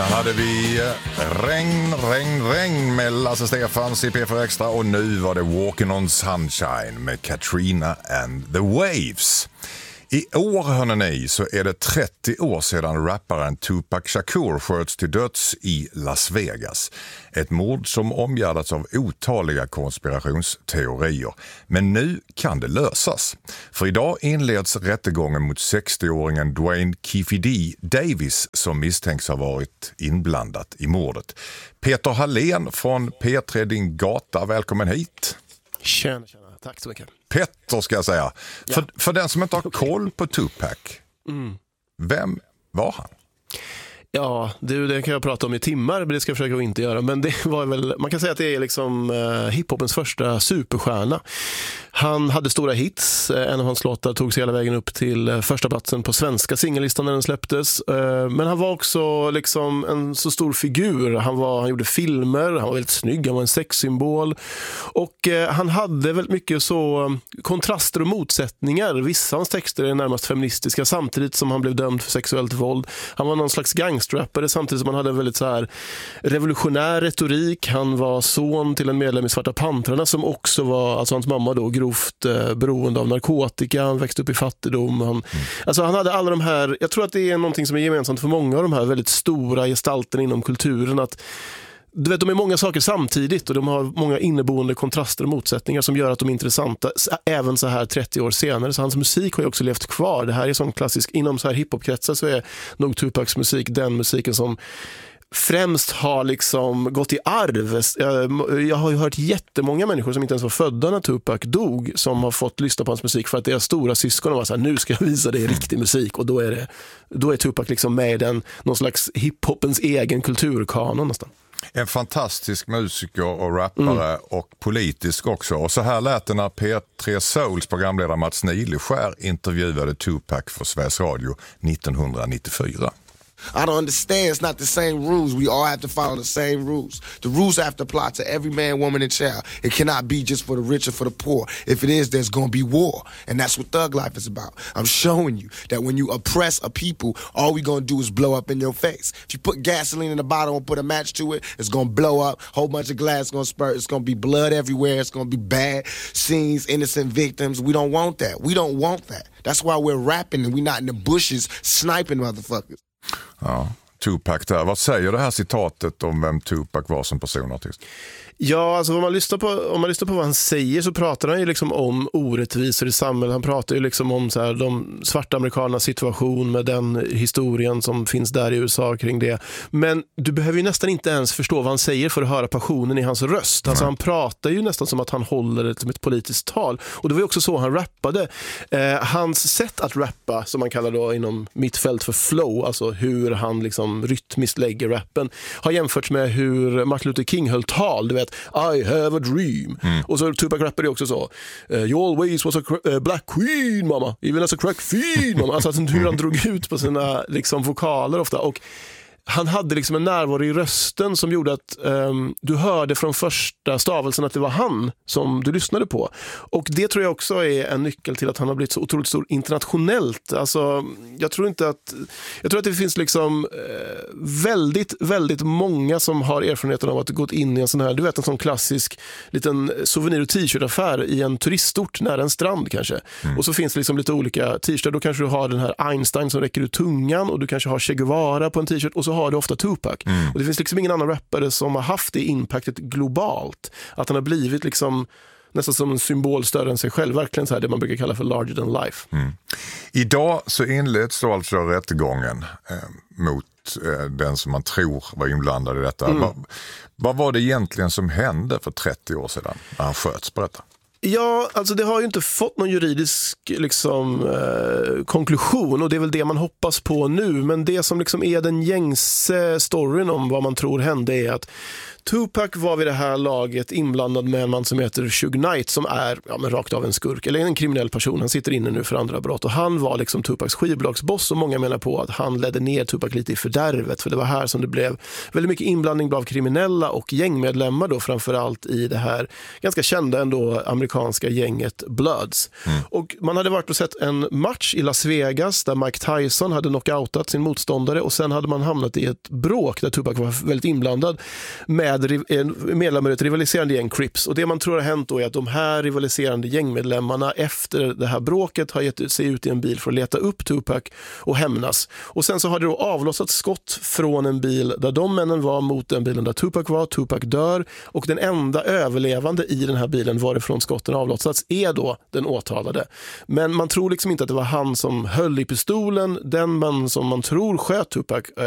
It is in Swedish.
hade vi regn med Lasse Stefans i P4 Extra och nu var det Walking on Sunshine med Katrina and the Waves. I år, hörni, så är det 30 år sedan rapparen Tupac Shakur sköts till döds i Las Vegas. Ett mord som omgärdats av otaliga konspirationsteorier. Men nu kan det lösas. För idag inleds rättegången mot 60-åringen Dwayne Keffe D. Davis som misstänks ha varit inblandat i mordet. Peter Hallén från P3 Din Gata, välkommen hit. Tjena. Tack så mycket. Petter ska jag säga. Ja. För den som inte har koll på Tupac, vem var han? Ja, det kan jag prata om i timmar, men det ska jag försöka att inte göra. Men det var väl, man kan säga att det är liksom hiphopens första superstjärna. Han hade stora hits. En av hans låtar tog sig hela vägen upp till första platsen på svenska singellistan när den släpptes. Men han var också liksom en så stor figur. Han gjorde filmer, han var väldigt snygg, han var en sexsymbol. Och han hade väldigt mycket så kontraster och motsättningar. Vissa av hans texter är närmast feministiska samtidigt som han blev dömd för sexuellt våld. Han var någon slags gangsterrappare samtidigt som han hade en väldigt så här revolutionär retorik. Han var son till en medlem i Svarta Pantrarna som också var, alltså hans mamma då, grovt beroende av narkotika. Han växte upp i fattigdom. Alltså han hade alla de här, jag tror att det är någonting som är gemensamt för många av de här väldigt stora gestalterna inom kulturen, att du vet, de är många saker samtidigt och de har många inneboende kontraster och motsättningar som gör att de är intressanta även så här 30 år senare. Så hans musik har ju också levt kvar. Det här är sån klassisk, inom så här hiphopkretsar så är nog Tupacs musik den musiken som främst har liksom gått i arv. Jag har ju hört jättemånga människor som inte ens var födda när Tupac dog som har fått lyssna på hans musik för att deras stora syskon var så här, nu ska jag visa dig riktig musik, och då är Tupac liksom med i någon slags hiphopens egen kulturkanon nästan. En fantastisk musiker och rappare och politisk också. Och så här lät det när P3 Souls programledare Mats Nileskär intervjuade Tupac för Sveriges Radio 1994. I don't understand. It's not the same rules. We all have to follow the same rules. The rules have to apply to every man, woman, and child. It cannot be just for the rich or for the poor. If it is, there's going to be war. And that's what thug life is about. I'm showing you that when you oppress a people, all we're going to do is blow up in your face. If you put gasoline in a bottle and put a match to it, it's going to blow up. A whole bunch of glass is going to spurt. It's going to be blood everywhere. It's going to be bad scenes, innocent victims. We don't want that. We don't want that. That's why we're rapping and we're not in the bushes sniping motherfuckers. Ja, Tupac där. Vad säger det här citatet om vem Tupac var som personartist? Ja, alltså om man lyssnar på vad han säger så pratar han ju liksom om orättvisor i samhället. Han pratar ju liksom om så här, de svarta amerikanernas situation med den historien som finns där i USA kring det. Men du behöver ju nästan inte ens förstå vad han säger för att höra passionen i hans röst. Alltså han pratar ju nästan som att han håller det som ett politiskt tal. Och det var ju också så han rappade. Hans sätt att rappa, som man kallar då inom mitt fält för flow, alltså hur han liksom rytmiskt lägger rappen, har jämförts med hur Martin Luther King höll tal, du vet, I have a dream. Och så Tupac rappade också så, you always was a black queen, mama, even as a crack fiend, mama. Alltså hur han drog ut på sina liksom vokaler ofta, och han hade liksom en närvaro i rösten som gjorde att du hörde från första stavelsen att det var han som du lyssnade på. Och det tror jag också är en nyckel till att han har blivit så otroligt stor internationellt. Alltså, jag tror att det finns liksom väldigt, väldigt många som har erfarenheten av att gått in i en sån här, du vet, en sån klassisk liten souvenir- och t-shirtaffär i en turistort nära en strand kanske. Och så finns det liksom lite olika t-shirtar. Då kanske du har den här Einstein som räcker ut tungan, och du kanske har Che Guevara på en t-shirt, och så har du ofta Tupac. Och det finns liksom ingen annan rappare som har haft det impactet globalt. Att han har blivit liksom nästan som en symbol större än sig själv. Verkligen så här, det man brukar kalla för larger than life. Idag så inleds då alltså rättegången mot den som man tror var inblandad i detta. Vad var det egentligen som hände för 30 år sedan när han sköts på detta? Ja, alltså det har ju inte fått någon juridisk liksom, konklusion, och det är väl det man hoppas på nu. Men det som liksom är den gängse storyn om vad man tror hände är att Tupac var vid det här laget inblandad med en man som heter Suge Knight, som är rakt av en skurk eller en kriminell person. Han sitter inne nu för andra brott och han var liksom Tupacs skivbolagsboss, och många menar på att han ledde ner Tupac lite i fördärvet, för det var här som det blev väldigt mycket inblandning av kriminella och gängmedlemmar då, framförallt i det här ganska kända ändå amerikanska gänget Bloods. Och man hade varit och sett en match i Las Vegas där Mike Tyson hade knockoutat sin motståndare, och sen hade man hamnat i ett bråk där Tupac var väldigt inblandad med medlemmar i ett rivaliserande gäng, Crips. Och det man tror har hänt då är att de här rivaliserande gängmedlemmarna efter det här bråket har gett sig ut i en bil för att leta upp Tupac och hämnas. Och sen så har det då avlossat skott från en bil där de männen var mot den bilen där Tupac var. Tupac dör, och den enda överlevande i den här bilen varifrån skotten avlossats är då den åtalade. Men man tror liksom inte att det var han som höll i pistolen. Den man som man tror sköt Tupac